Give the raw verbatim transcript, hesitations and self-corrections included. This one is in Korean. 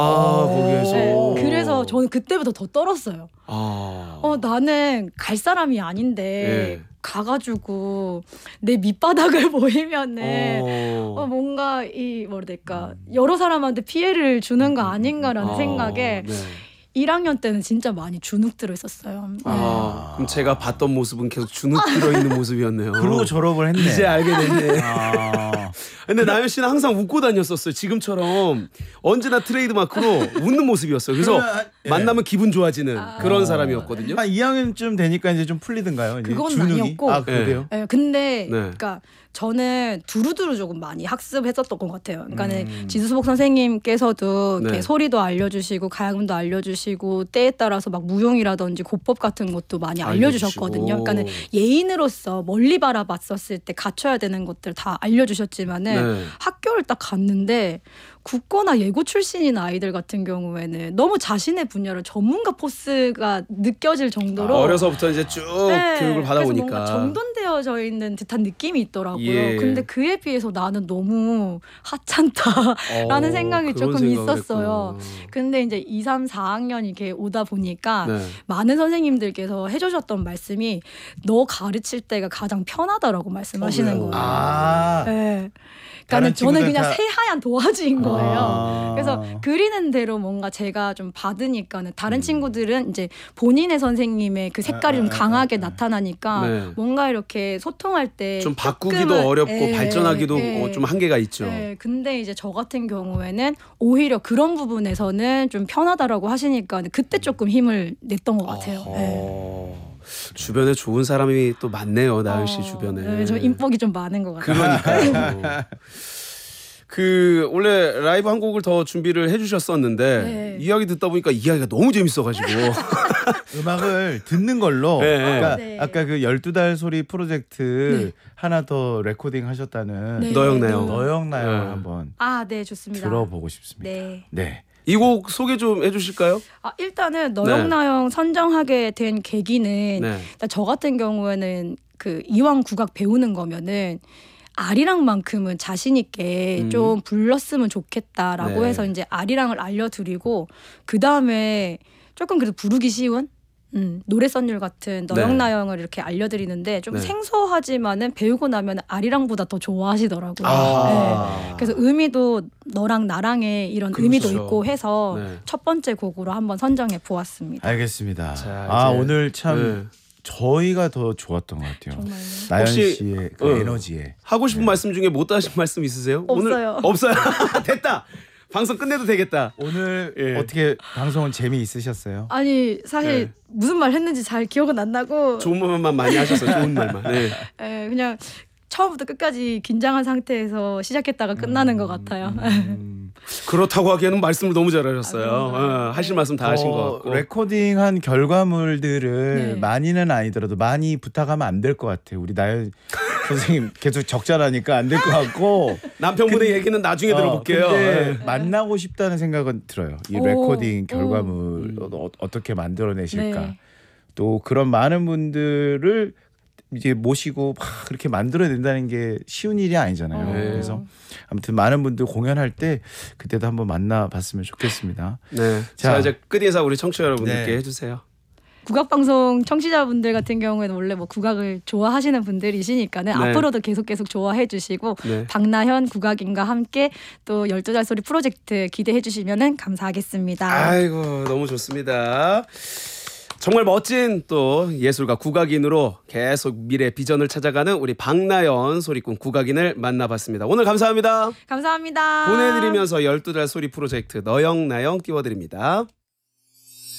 아, 거기에서. 네, 그래서 저는 그때부터 더 떨었어요. 아. 어, 나는 갈 사람이 아닌데 예. 가가지고 내 밑바닥을 보이면은 어. 어, 뭔가 이 뭐라 될까 여러 사람한테 피해를 주는 거 아닌가라는 아, 생각에 네. 일 학년 때는 진짜 많이 주눅 들어 있었어요. 아, 그럼 제가 봤던 모습은 계속 주눅 들어 있는 모습이었네요. 그러고 졸업을 했네. 이제 알게 됐네. 아. 근데 나연 씨는 항상 웃고 다녔었어요. 지금처럼 언제나 트레이드 마크로 웃는 모습이었어요. 그래서 그러면, 예. 만나면 기분 좋아지는 아. 그런 사람이었거든요. 한 이 학년쯤 되니까 이제 좀 풀리던가요? 이제 그건 주눅이? 아니었고. 아, 그래요? 네, 근데 네. 그러니까 저는 두루두루 조금 많이 학습했었던 것 같아요. 그러니까는 음. 지수복 선생님께서도 이렇게 네. 소리도 알려주시고 가야금도 알려주시고 때에 따라서 막 무용이라든지 고법 같은 것도 많이 알려주셨거든요. 알려주시고. 그러니까는 예인으로서 멀리 바라봤었을 때 갖춰야 되는 것들 다 알려주셨지만은 네. 학교를 딱 갔는데 국거나 예고 출신인 아이들 같은 경우에는 너무 자신의 분야를 전문가 포스가 느껴질 정도로 어려서부터 이제 쭉 네, 교육을 그래서 받아오니까. 뭔가 정돈되어져 있는 듯한 느낌이 있더라고요. 예. 근데 그에 비해서 나는 너무 하찮다라는 어, 생각이 그런 조금 생각을 있었어요. 했구나. 근데 이제 이, 삼, 사 학년이 이렇게 오다 보니까 네. 많은 선생님들께서 해주셨던 말씀이 너 가르칠 때가 가장 편하다라고 말씀하시는 어, 거예요. 아. 네. 다른 그러니까 저는 친구들 그냥 다- 새하얀 도화지인 거예요. 아. 그래서 그리는 대로 뭔가 제가 좀 받으니까는 다른 음. 친구들은 이제 본인의 선생님의 그 색깔이 좀 아, 아, 강하게 아, 아. 나타나니까 네. 뭔가 이렇게 소통할 때 좀 바꾸기도 조금은, 어렵고 예, 발전하기도 예. 어, 좀 한계가 있죠. 네, 근데 이제 저 같은 경우에는 오히려 그런 부분에서는 좀 편하다라고 하시니까 그때 조금 힘을 냈던 것 같아요. 네. 어, 주변에 좋은 사람이 또 많네요, 나연 씨 어, 주변에. 네, 저 인복이 좀 많은 것 같아요. 그러니까요. 그 원래 라이브 한 곡을 더 준비를 해주셨었는데 네. 이야기 듣다 보니까 이야기가 너무 재밌어가지고 음악을 듣는 걸로 네. 그러니까 네. 아까 그 열두 달 소리 프로젝트 네. 하나 더 레코딩 하셨다는 네. 너영나영. 너영나영 네. 한번 아, 네, 좋습니다. 들어보고 싶습니다. 네. 네. 이 곡 소개 좀 해주실까요? 아, 일단은 너영나영 선정하게 된 계기는 네. 일단 저 같은 경우에는 그 이왕 국악 배우는 거면은 아리랑만큼은 자신 있게 음. 좀 불렀으면 좋겠다라고 네. 해서 이제 아리랑을 알려드리고 그 다음에 조금 그래도 부르기 쉬운 음, 노래 선율 같은 너영나영을 이렇게 알려드리는데 좀 네. 생소하지만은 배우고 나면 아리랑보다 더 좋아하시더라고요. 아. 네. 그래서 의미도 너랑 나랑의 이런 그렇죠. 의미도 있고 해서 네. 첫 번째 곡으로 한번 선정해 보았습니다. 알겠습니다. 자, 아 이제- 오늘 참 네. 저희가 더 좋았던 것 같아요. 정말요? 나연 혹시- 씨의 그 어. 에너지에. 하고 싶은 말씀 중에 못 하신 말씀 있으세요? 오늘 없어요. 없어요. 됐다. 방송 끝내도 되겠다. 오늘 예. 어떻게 방송은 재미 있으셨어요? 아니 사실 네. 무슨 말 했는지 잘 기억은 안 나고 좋은 말만 많이 하셨어요. 좋은 말만. 네. 에, 그냥 처음부터 끝까지 긴장한 상태에서 시작했다가 끝나는 것 같아요. 음, 그렇다고 하기에는 말씀을 너무 잘하셨어요. 아, 그런가요? 어, 하실 말씀 다 하신 것 어, 같고. 레코딩한 결과물들을 네. 많이는 아니더라도 많이 부탁하면 안 될 것 같아요. 우리 나연 선생님 계속 적절하니까 안 될 것 같고. 남편분의 얘기는 나중에 들어볼게요. 어, 근데 네. 만나고 싶다는 생각은 들어요. 이 오, 레코딩 오. 결과물 음. 어, 어떻게 만들어내실까. 네. 또 그런 많은 분들을 이제 모시고 막 그렇게 만들어낸다는 게 쉬운 일이 아니잖아요. 어. 네. 그래서 아무튼 많은 분들 공연할 때 그때도 한번 만나봤으면 좋겠습니다. 네. 자, 자. 이제 끝인사 우리 청취자 여러분들께 네. 해주세요. 국악방송 청취자분들 같은 경우에는 원래 뭐 국악을 좋아하시는 분들이시니까는 네. 앞으로도 계속 계속 좋아해 주시고 네. 박나현 국악인과 함께 또 열두 달 소리 프로젝트 기대해 주시면 감사하겠습니다. 아이고 너무 좋습니다. 정말 멋진 또 예술가 국악인으로 계속 미래 비전을 찾아가는 우리 박나연 소리꾼 국악인을 만나봤습니다. 오늘 감사합니다. 감사합니다. 보내드리면서 열두 달 소리 프로젝트 너영나영 띄워드립니다.